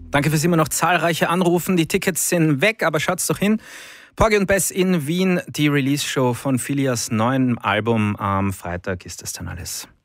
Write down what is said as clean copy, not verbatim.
Danke fürs immer noch zahlreiche Anrufen. Die Tickets sind weg, aber schaut's doch hin. Porgy und Bess in Wien, die Release-Show von Philias neuem Album. Am Freitag ist das dann alles.